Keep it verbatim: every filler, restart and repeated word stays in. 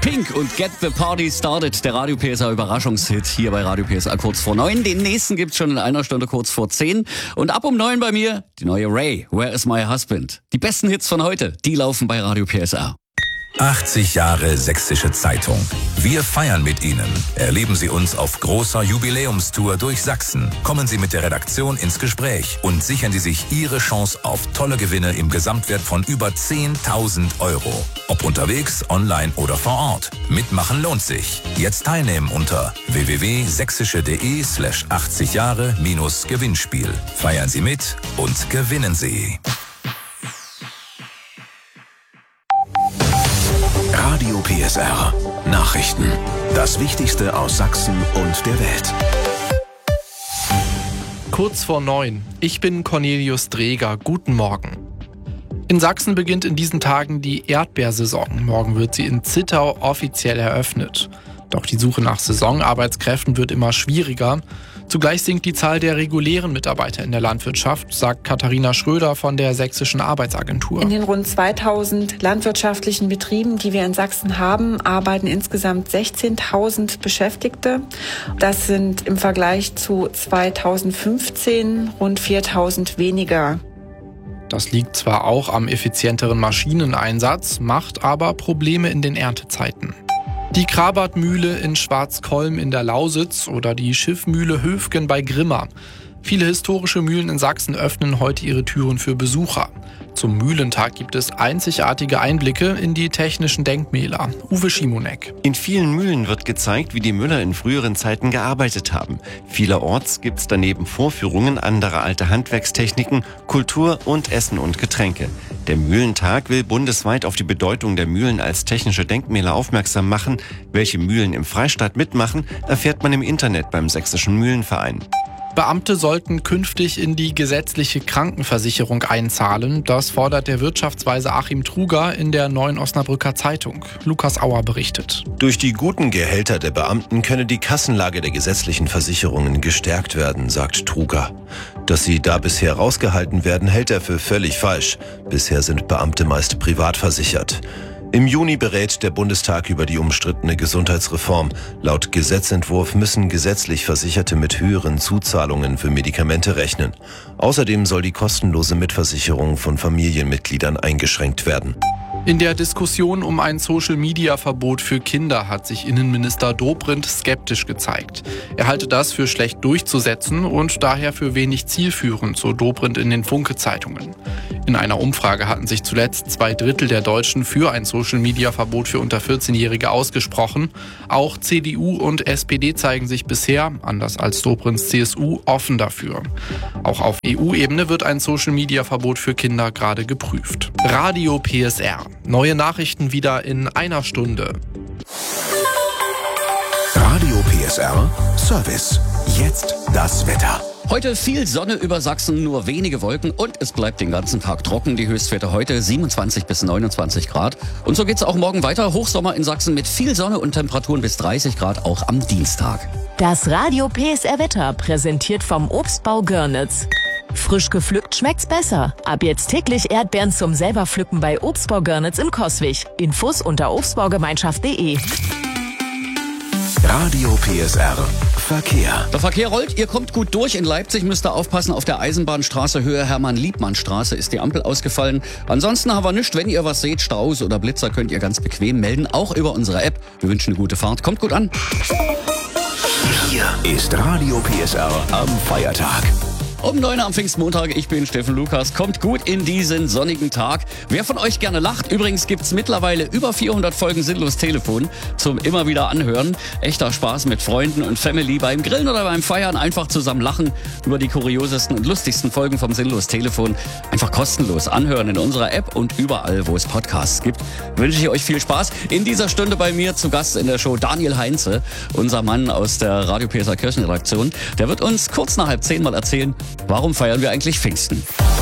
Pink und Get the Party Started, der Radio P S A Überraschungshit hier bei Radio P S A kurz vor neun. Den nächsten gibt's schon in einer Stunde kurz vor zehn. Und ab um neun bei mir die neue Ray, Where is my husband? Die besten Hits von heute, die laufen bei Radio P S A. achtzig Jahre Sächsische Zeitung. Wir feiern mit Ihnen. Erleben Sie uns auf großer Jubiläumstour durch Sachsen. Kommen Sie mit der Redaktion ins Gespräch und sichern Sie sich Ihre Chance auf tolle Gewinne im Gesamtwert von über zehntausend Euro. Ob unterwegs, online oder vor Ort. Mitmachen lohnt sich. Jetzt teilnehmen unter w w w punkt sächsische punkt de slash achtzig Jahre minus Gewinnspiel. Feiern Sie mit und gewinnen Sie. Radio P S R. Nachrichten. Das Wichtigste aus Sachsen und der Welt. Kurz vor neun. Ich bin Cornelius Dreger. Guten Morgen. In Sachsen beginnt in diesen Tagen die Erdbeersaison. Morgen wird sie in Zittau offiziell eröffnet. Doch die Suche nach Saisonarbeitskräften wird immer schwieriger. Zugleich sinkt die Zahl der regulären Mitarbeiter in der Landwirtschaft, sagt Katharina Schröder von der Sächsischen Arbeitsagentur. In den rund zweitausend landwirtschaftlichen Betrieben, die wir in Sachsen haben, arbeiten insgesamt sechzehntausend Beschäftigte. Das sind im Vergleich zu zweitausendfünfzehn rund viertausend weniger. Das liegt zwar auch am effizienteren Maschineneinsatz, macht aber Probleme in den Erntezeiten. Die Krabat-Mühle in Schwarzkolm in der Lausitz oder die Schiffmühle Höfgen bei Grimma. Viele historische Mühlen in Sachsen öffnen heute ihre Türen für Besucher. Zum Mühlentag gibt es einzigartige Einblicke in die technischen Denkmäler. Uwe Schimonek. In vielen Mühlen wird gezeigt, wie die Müller in früheren Zeiten gearbeitet haben. Vielerorts gibt es daneben Vorführungen anderer alter Handwerkstechniken, Kultur und Essen und Getränke. Der Mühlentag will bundesweit auf die Bedeutung der Mühlen als technische Denkmäler aufmerksam machen. Welche Mühlen im Freistaat mitmachen, erfährt man im Internet beim Sächsischen Mühlenverein. Beamte sollten künftig in die gesetzliche Krankenversicherung einzahlen. Das fordert der Wirtschaftsweise Achim Truger in der Neuen Osnabrücker Zeitung. Lukas Auer berichtet. Durch die guten Gehälter der Beamten könne die Kassenlage der gesetzlichen Versicherungen gestärkt werden, sagt Truger. Dass sie da bisher rausgehalten werden, hält er für völlig falsch. Bisher sind Beamte meist privat versichert. Im Juni berät der Bundestag über die umstrittene Gesundheitsreform. Laut Gesetzentwurf müssen gesetzlich Versicherte mit höheren Zuzahlungen für Medikamente rechnen. Außerdem soll die kostenlose Mitversicherung von Familienmitgliedern eingeschränkt werden. In der Diskussion um ein Social-Media-Verbot für Kinder hat sich Innenminister Dobrindt skeptisch gezeigt. Er halte das für schlecht durchzusetzen und daher für wenig zielführend, so Dobrindt in den Funke-Zeitungen. In einer Umfrage hatten sich zuletzt zwei Drittel der Deutschen für ein Social-Media-Verbot für unter vierzehnjährige ausgesprochen. Auch C D U und S P D zeigen sich bisher, anders als Dobrindts C S U, offen dafür. Auch auf E U-Ebene wird ein Social-Media-Verbot für Kinder gerade geprüft. Radio P S R. Neue Nachrichten wieder in einer Stunde. Radio P S R Service. Jetzt das Wetter. Heute viel Sonne über Sachsen, nur wenige Wolken und es bleibt den ganzen Tag trocken. Die Höchstwerte heute siebenundzwanzig bis neunundzwanzig Grad. Und so geht's auch morgen weiter. Hochsommer in Sachsen mit viel Sonne und Temperaturen bis dreißig Grad auch am Dienstag. Das Radio P S R Wetter präsentiert vom Obstbau Görnitz. Frisch gepflückt schmeckt's besser. Ab jetzt täglich Erdbeeren zum selber pflücken bei Obstbau Görnitz in Coswig. Infos unter obstbaugemeinschaft punkt de. Radio P S R Verkehr. Der Verkehr rollt, ihr kommt gut durch. In Leipzig müsst ihr aufpassen, auf der Eisenbahnstraße Höhe Hermann-Liebmann-Straße ist die Ampel ausgefallen. Ansonsten haben wir nichts, wenn ihr was seht, Staus oder Blitzer könnt ihr ganz bequem melden, auch über unsere App. Wir wünschen eine gute Fahrt, kommt gut an. Hier ist Radio P S R am Feiertag. Um neun Uhr am Pfingstmontag, ich bin Steffen Lukas, kommt gut in diesen sonnigen Tag. Wer von euch gerne lacht, übrigens gibt's mittlerweile über vierhundert Folgen Sinnlos Telefon zum immer wieder anhören. Echter Spaß mit Freunden und Family beim Grillen oder beim Feiern, einfach zusammen lachen über die kuriosesten und lustigsten Folgen vom Sinnlos Telefon. Einfach kostenlos anhören in unserer App und überall, wo es Podcasts gibt. Wünsche ich euch viel Spaß. In dieser Stunde bei mir zu Gast in der Show Daniel Heinze, unser Mann aus der Radio P S A Kirchenredaktion. Der wird uns kurz nach halb zehn mal erzählen, warum feiern wir eigentlich Pfingsten?